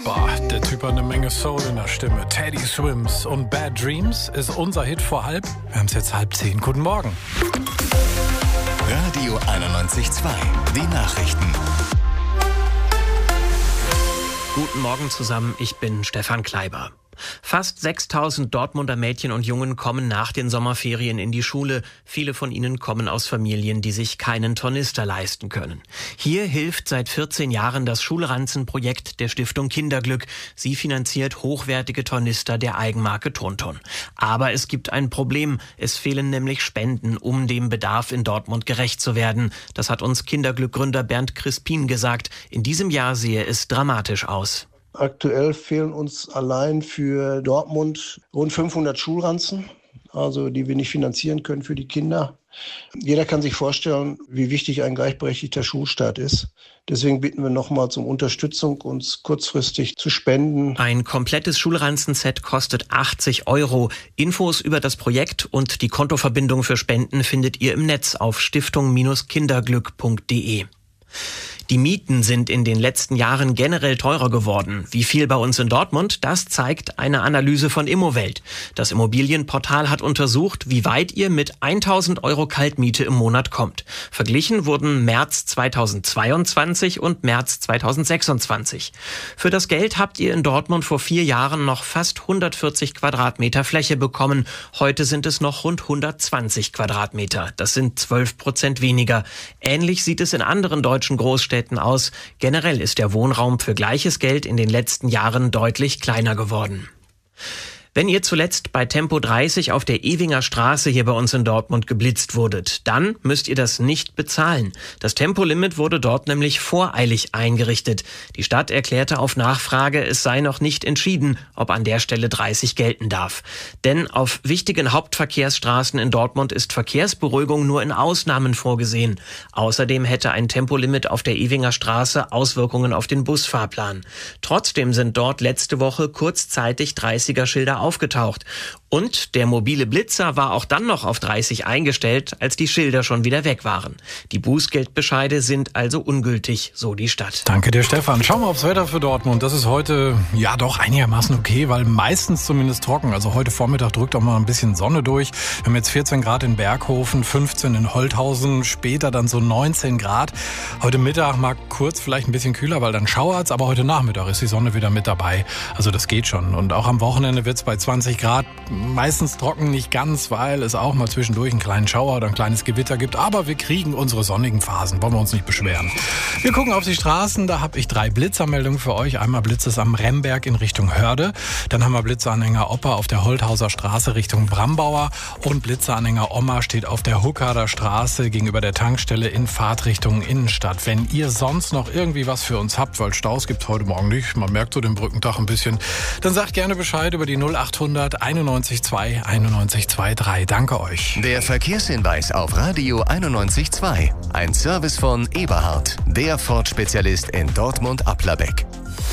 Boah, der Typ hat eine Menge Soul in der Stimme. Teddy Swims und Bad Dreams ist unser Hit vor halb. Wir haben es jetzt 9:30. Guten Morgen. Radio 91.2, die Nachrichten. Guten Morgen zusammen, ich bin Stefan Kleiber. Fast 6.000 Dortmunder Mädchen und Jungen kommen nach den Sommerferien in die Schule. Viele von ihnen kommen aus Familien, die sich keinen Tornister leisten können. Hier hilft seit 14 Jahren das Schulranzenprojekt der Stiftung Kinderglück. Sie finanziert hochwertige Tornister der Eigenmarke Tonton. Aber es gibt ein Problem. Es fehlen nämlich Spenden, um dem Bedarf in Dortmund gerecht zu werden. Das hat uns Kinderglück-Gründer Bernd Crispin gesagt. In diesem Jahr sehe es dramatisch aus. Aktuell fehlen uns allein für Dortmund rund 500 Schulranzen, also die wir nicht finanzieren können für die Kinder. Jeder kann sich vorstellen, wie wichtig ein gleichberechtigter Schulstart ist. Deswegen bitten wir nochmals um Unterstützung, uns kurzfristig zu spenden. Ein komplettes Schulranzenset kostet 80 €. Infos über das Projekt und die Kontoverbindung für Spenden findet ihr im Netz auf stiftung-kinderglück.de. Die Mieten sind in den letzten Jahren generell teurer geworden. Wie viel bei uns in Dortmund? Das zeigt eine Analyse von Immowelt. Das Immobilienportal hat untersucht, wie weit ihr mit 1.000 € Kaltmiete im Monat kommt. Verglichen wurden März 2022 und März 2026. Für das Geld habt ihr in Dortmund vor 4 Jahren noch fast 140 Quadratmeter Fläche bekommen. Heute sind es noch rund 120 Quadratmeter. Das sind 12% weniger. Ähnlich sieht es in anderen deutschen Großstädten aus. Generell ist der Wohnraum für gleiches Geld in den letzten Jahren deutlich kleiner geworden. Wenn ihr zuletzt bei Tempo 30 auf der Ewinger Straße hier bei uns in Dortmund geblitzt wurdet, dann müsst ihr das nicht bezahlen. Das Tempolimit wurde dort nämlich voreilig eingerichtet. Die Stadt erklärte auf Nachfrage, es sei noch nicht entschieden, ob an der Stelle 30 gelten darf. Denn auf wichtigen Hauptverkehrsstraßen in Dortmund ist Verkehrsberuhigung nur in Ausnahmen vorgesehen. Außerdem hätte ein Tempolimit auf der Ewinger Straße Auswirkungen auf den Busfahrplan. Trotzdem sind dort letzte Woche kurzzeitig 30er-Schilder aufgetaucht. Und der mobile Blitzer war auch dann noch auf 30 eingestellt, als die Schilder schon wieder weg waren. Die Bußgeldbescheide sind also ungültig, so die Stadt. Danke dir, Stefan. Schauen wir aufs Wetter für Dortmund. Das ist heute ja doch einigermaßen okay, weil meistens zumindest trocken. Also heute Vormittag drückt auch mal ein bisschen Sonne durch. Wir haben jetzt 14 Grad in Berghofen, 15 in Holthausen, später dann so 19 Grad. Heute Mittag mag kurz vielleicht ein bisschen kühler, weil dann schauert's, aber heute Nachmittag ist die Sonne wieder mit dabei. Also das geht schon. Und auch am Wochenende wird's bei 20 Grad. Meistens trocken, nicht ganz, weil es auch mal zwischendurch einen kleinen Schauer oder ein kleines Gewitter gibt. Aber wir kriegen unsere sonnigen Phasen, wollen wir uns nicht beschweren. Wir gucken auf die Straßen, da habe ich 3 Blitzermeldungen für euch. Einmal Blitzes am Remberg in Richtung Hörde. Dann haben wir Blitzeranhänger Opper auf der Holthauser Straße Richtung Brambauer. Und Blitzeranhänger Omma steht auf der Huckader Straße gegenüber der Tankstelle in Fahrtrichtung Innenstadt. Wenn ihr sonst noch irgendwie was für uns habt, weil Staus gibt heute Morgen nicht, man merkt so den Brückentag ein bisschen, dann sagt gerne Bescheid über die 0800 91 2 91 23. Danke euch. Der Verkehrshinweis auf Radio 91.2. Ein Service von Eberhard, der Ford-Spezialist in Dortmund-Applerbeck.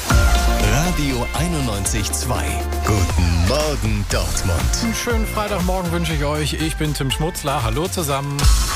Radio 91.2. Guten Morgen, Dortmund. Einen schönen Freitagmorgen wünsche ich euch. Ich bin Tim Schmutzler. Hallo zusammen.